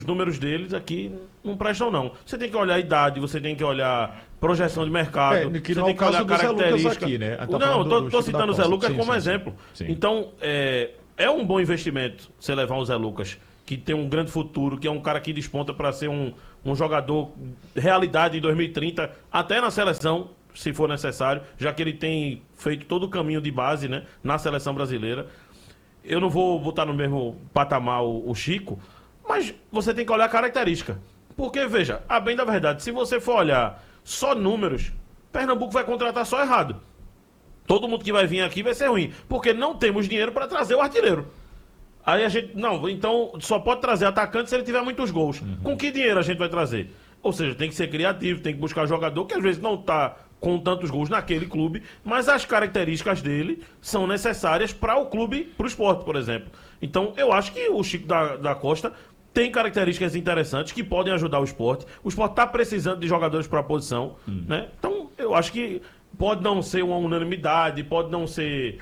Os números deles aqui não prestam, não. Você tem que olhar a idade, você tem que olhar projeção de mercado, que você não é tem o que olhar caso do Zé Lucas característica. aqui, né? Tá Não, falando eu do tô Chico citando da o Zé Costa. Lucas Sim, como sim, exemplo. sim. Então, é um bom investimento você levar o Zé Lucas, que tem um grande futuro, que é um cara que desponta para ser um jogador realidade em 2030, até na seleção, se for necessário, já que ele tem feito todo o caminho de base, né, na seleção brasileira. Eu não vou botar no mesmo patamar o Chico, mas você tem que olhar a característica. Porque, veja, a bem da verdade, se você for olhar só números, Pernambuco vai contratar só errado. Todo mundo que vai vir aqui vai ser ruim, porque não temos dinheiro para trazer o artilheiro. Aí a gente, não, então só pode trazer atacante se ele tiver muitos gols. Com que dinheiro a gente vai trazer? Ou seja, tem que ser criativo, tem que buscar jogador que às vezes não está com tantos gols naquele clube, mas as características dele são necessárias para o clube, para o esporte, por exemplo. Então eu acho que o Chico da Costa tem características interessantes que podem ajudar o esporte. O esporte está precisando de jogadores para a posição, né? Então eu acho que pode não ser uma unanimidade, pode não ser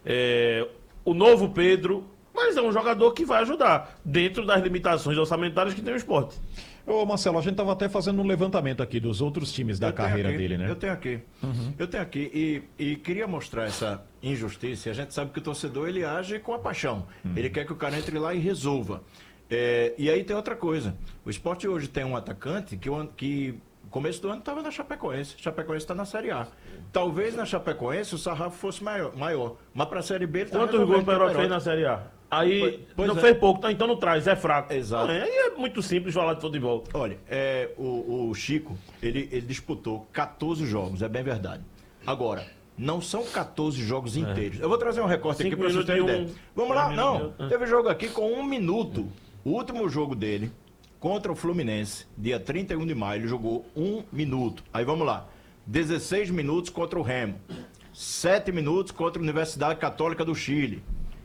o novo Pedro, mas é um jogador que vai ajudar dentro das limitações orçamentárias que tem o esporte. Ô Marcelo, a gente estava até fazendo um levantamento aqui dos outros times da carreira dele, né? Eu tenho aqui. Eu tenho aqui. E queria mostrar essa injustiça. E a gente sabe que o torcedor ele age com a paixão. Ele quer que o cara entre lá e resolva. E aí tem outra coisa. O esporte hoje tem um atacante que começo do ano estava na Chapecoense. Chapecoense está na Série A. Talvez na Chapecoense o sarrafo fosse maior. Mas para a Série B ele tá Quantos gols o Perotti fez na Série A? Aí Pois não é. fez pouco, então não traz, é fraco. Exato. Aí é muito simples falar de futebol. Olha, o Chico, ele disputou 14 jogos, é bem verdade. Agora, não são 14 jogos inteiros. Eu vou trazer um recorte aqui 5 para vocês terem minutos e ideia. Vamos lá? 10 Não, minutos. teve jogo aqui com 1 minuto. O último jogo dele, contra o Fluminense, dia 31 de maio, ele jogou 1 minuto. Aí vamos lá. 16 minutos contra o Remo. 7 minutos contra a Universidade Católica do Chile.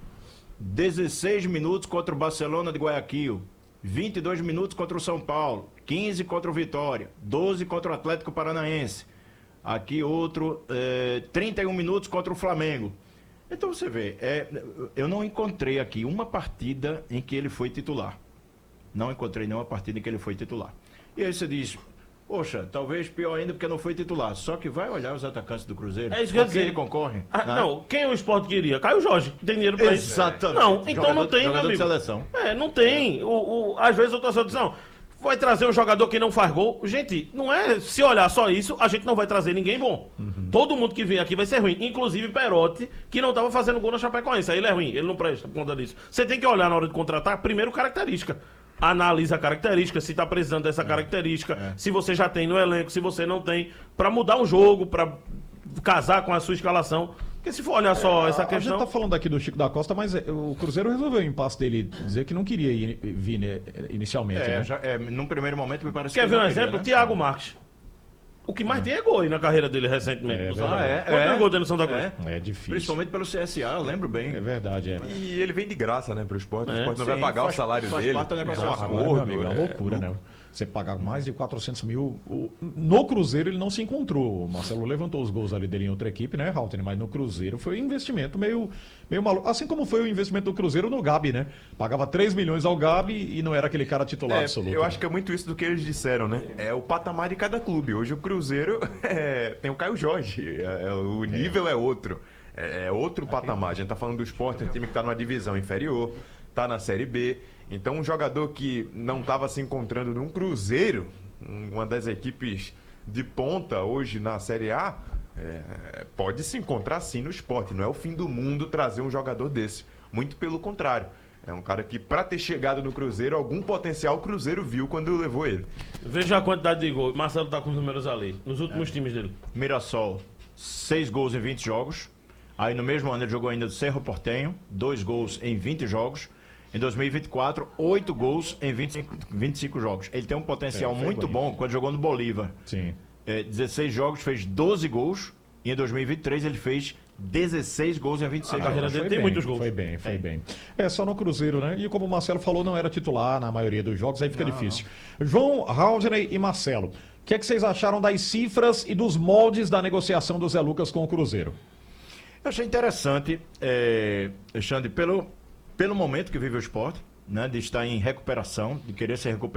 16 minutos contra o Barcelona de Guayaquil, 22 minutos contra o São Paulo, 15 contra o Vitória, 12 contra o Atlético Paranaense, aqui outro, 31 minutos contra o Flamengo. Então você vê, eu não encontrei aqui uma partida em que ele foi titular. Não encontrei nenhuma partida em que ele foi titular. E aí você diz, poxa, talvez pior ainda porque não foi titular. Só que vai olhar os atacantes do Cruzeiro. É isso que eu ia com quem dizer. ele concorre. né? Não, quem o esporte queria? Caio Jorge, tem dinheiro pra isso. Exatamente. Não, então não tem, meu Jogador de amigo. seleção. Não tem. Às vezes o torcedor diz, não, vai trazer um jogador que não faz gol. Gente, não é, se olhar só isso, a gente não vai trazer ninguém bom. Todo mundo que vem aqui vai ser ruim. Inclusive Perotti, que não estava fazendo gol na Chapecoense. Aí ele é ruim, ele não presta por conta disso. Você tem que olhar na hora de contratar, primeiro característica. Analisa a característica, se está precisando dessa característica, se você já tem no elenco, se você não tem, para mudar um jogo, para casar com a sua escalação. Porque se for olhar só essa A gente questão. tá falando aqui do Chico da Costa, mas o Cruzeiro resolveu o impasse dele, dizer que não queria vir, né, inicialmente, né? Num primeiro momento me parece Quer que ver um não queria, exemplo? né? Thiago Marques. O que mais tem é gol aí na carreira dele recentemente. Quantos gols tem no Santa Cruz? É difícil. Principalmente pelo CSA, eu lembro bem. É verdade, é. E ele vem de graça, né, pro esporte. O esporte não Sim, vai pagar o salário faz dele. parte da negociação. É um Agora, meu acordo. amigo, é uma loucura, né? Você pagar mais de 400 mil. No Cruzeiro ele não se encontrou. O Marcelo levantou os gols ali dele em outra equipe, né, Halton? Mas no Cruzeiro foi um investimento meio maluco. Assim como foi o investimento do Cruzeiro no Gabi, né? Pagava 3 milhões ao Gabi e não era aquele cara titular absoluto. Eu acho que é muito isso do que eles disseram, né? É o patamar de cada clube. Hoje o Cruzeiro tem o Caio Jorge. O nível é outro. É outro patamar. A gente tá falando do esporte, um time que tá numa divisão inferior, tá na Série B. Então um jogador que não estava se encontrando num Cruzeiro, uma das equipes de ponta hoje na Série A, pode se encontrar sim no esporte. Não é o fim do mundo trazer um jogador desse. Muito pelo contrário. É um cara que, para ter chegado no Cruzeiro, algum potencial o Cruzeiro viu quando levou ele. Veja a quantidade de gols. Marcelo tá com os números ali. Nos últimos times dele. Mirassol, 6 gols em 20 jogos. Aí no mesmo ano ele jogou ainda do Cerro Porteño, 2 gols em 20 jogos. Em 2024, 8 gols em 25 jogos. Ele tem um potencial muito bom quando jogou no Bolívar. Sim. 16 jogos, fez 12 gols. E em 2023 ele fez 16 gols em 26 A carreira jogos. dele tem muitos gols. Foi bem. É só no Cruzeiro, né? E como o Marcelo falou, não era titular na maioria dos jogos, aí fica difícil. João, Haldney e Marcelo, o que é que vocês acharam das cifras e dos moldes da negociação do Zé Lucas com o Cruzeiro? Eu achei interessante, Alexandre, pelo momento que vive o esporte, né, de estar em recuperação, de querer se recuperar.